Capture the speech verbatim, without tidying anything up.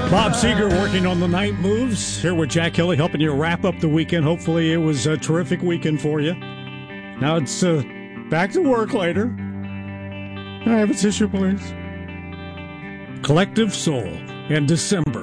Bob Seger working on the night moves. Here with Jack Kelly helping you wrap up the weekend. Hopefully it was a terrific weekend for you. Now it's uh, back to work later. Can I have a tissue, please? Collective Soul in December.